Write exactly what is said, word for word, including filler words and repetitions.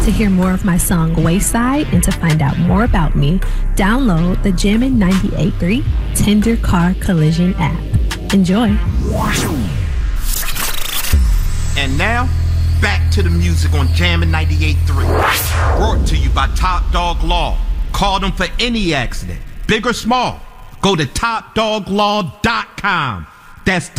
To hear more of my song Wayside and to find out more about me, download the Jammin' ninety-eight point three Tender Car Collision app. Enjoy. And now, back to the music on Jammin' ninety-eight point three. Brought to you by Top Dog Law. Call them for any accident, big or small. Go to top dog law dot com. That's